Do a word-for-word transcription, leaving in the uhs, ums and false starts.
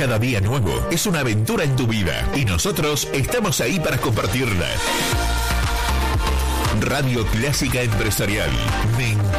Cada día nuevo es una aventura en tu vida y nosotros estamos ahí para compartirla. Radio Clásica Empresarial. Me